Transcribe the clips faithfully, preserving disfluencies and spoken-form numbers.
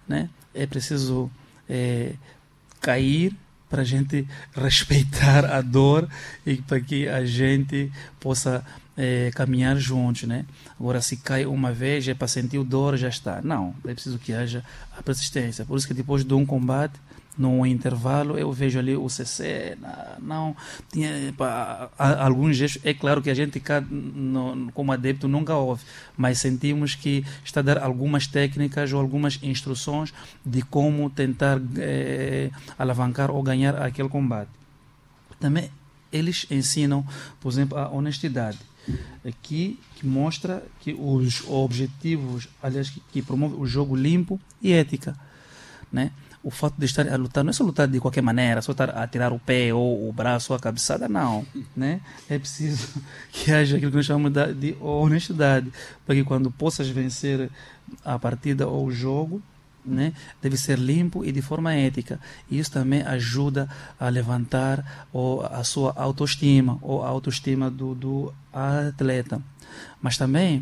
né? É preciso é, cair para a gente respeitar a dor e para que a gente possa é, caminhar juntos, né? Agora, se cai uma vez é para sentir o dor, já está. Não, é preciso que haja a persistência. Por isso que depois de um combate, no intervalo, eu vejo ali o C C, não, tinha pá, alguns gestos, é claro que a gente cá, no, como adepto, nunca ouve, mas sentimos que está a dar algumas técnicas ou algumas instruções de como tentar é, alavancar ou ganhar aquele combate. Também eles ensinam, por exemplo, a honestidade, aqui que mostra que os objetivos, aliás, que, que promove o jogo limpo e ética, né? O fato de estar a lutar não é só lutar de qualquer maneira, só estar a tirar o pé ou o braço ou a cabeçada, não, né? É preciso que haja aquilo que nós chamamos de honestidade, para que quando possas vencer a partida ou o jogo, né, deve ser limpo e de forma ética. E isso também ajuda a levantar ou a sua autoestima ou a autoestima do, do atleta. Mas também,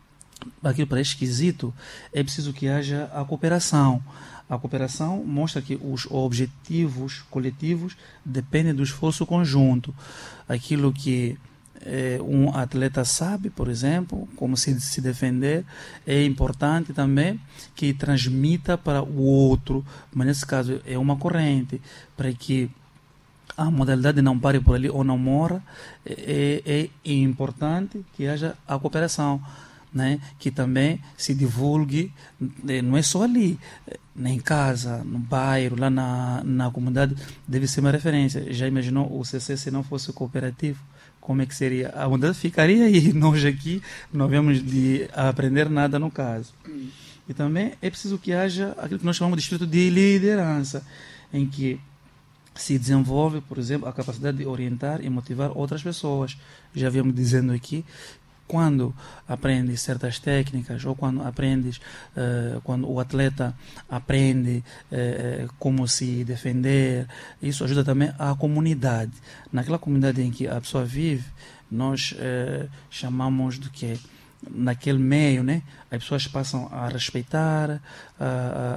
aquilo para esquisito, é preciso que haja a cooperação. A cooperação mostra que os objetivos coletivos dependem do esforço conjunto. Aquilo que eh, um atleta sabe, por exemplo, como se, se defender, é importante também que transmita para o outro, mas nesse caso é uma corrente, para que a modalidade não pare por ali ou não morra, é, é importante que haja a cooperação. Né, que também se divulgue, não é só ali, em casa, no bairro, lá na, na comunidade, deve ser uma referência. Já imaginou o C C se não fosse cooperativo? Como é que seria? A modalidade ficaria aí, nós aqui não vemos de aprender nada no caso. E também é preciso que haja aquilo que nós chamamos de espírito de liderança, em que se desenvolve, por exemplo, a capacidade de orientar e motivar outras pessoas. Já viemos dizendo aqui, quando aprendes certas técnicas ou quando aprendes, uh, quando o atleta aprende uh, como se defender, isso ajuda também a comunidade. Naquela comunidade em que a pessoa vive, nós uh, chamamos do que naquele meio, né, as pessoas passam a respeitar, a,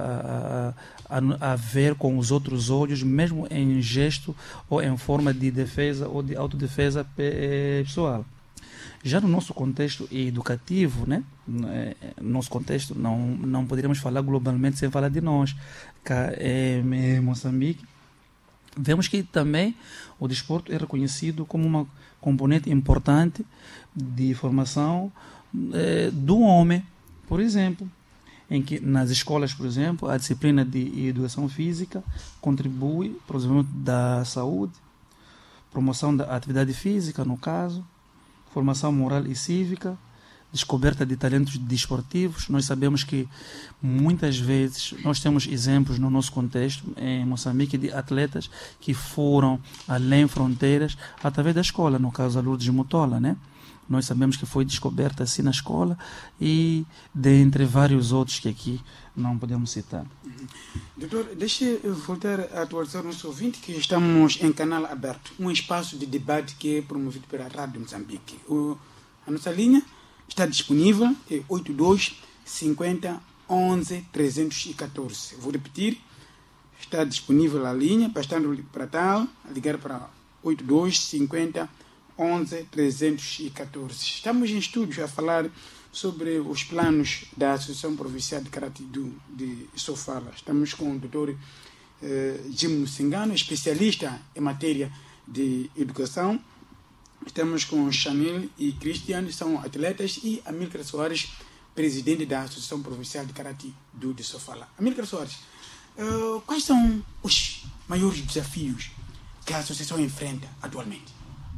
a, a, a ver com os outros olhos, mesmo em gesto ou em forma de defesa ou de autodefesa pessoal. Já no nosso contexto educativo, né, no nosso contexto, não, não poderíamos falar globalmente sem falar de nós. Cá em Moçambique, vemos que também o desporto é reconhecido como uma componente importante de formação eh, do homem, por exemplo, em que nas escolas, por exemplo, a disciplina de educação física contribui para o desenvolvimento da saúde, promoção da atividade física, no caso, formação moral e cívica, descoberta de talentos desportivos. Nós sabemos que muitas vezes nós temos exemplos no nosso contexto em Moçambique de atletas que foram além fronteiras através da escola, no caso a Lourdes Mutola, né? Nós sabemos que foi descoberta assim na escola e dentre vários outros que aqui não podemos citar. Uhum. Doutor, deixa eu voltar a atualizar o nosso ouvinte que estamos em canal aberto, um espaço de debate que é promovido pela Rádio Moçambique. O, a nossa linha está disponível, é oito dois cinquenta onze trezentos e catorze. Vou repetir, está disponível a linha, bastando para tal, ligar para oito dois cinquenta onze trezentos e catorze. Estamos em estúdio a falar sobre os planos da Associação Provincial de Karate do, de Sofala. Estamos com o doutor eh, Jim Singano, especialista em matéria de educação. Estamos com Chanel e Cristian, são atletas, e Amílcar Soares, presidente da Associação Provincial de Karate do de Sofala. Amílcar Soares, uh, quais são os maiores desafios que a associação enfrenta atualmente?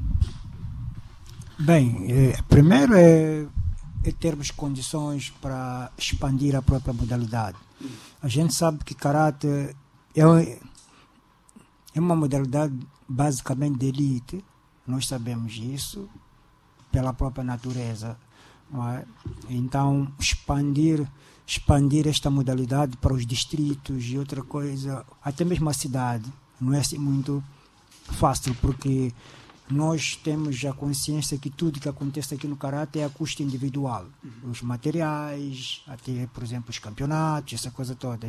Bem, eh, primeiro é, é termos condições para expandir a própria modalidade. A gente sabe que Karate é, é uma modalidade basicamente de elite, nós sabemos isso pela própria natureza, não é? Então expandir, expandir esta modalidade para os distritos e outra coisa, até mesmo a cidade, não é assim muito fácil, porque nós temos a consciência que tudo que acontece aqui no Karate é a custo individual. Uhum. Os materiais, até, por exemplo, os campeonatos, essa coisa toda.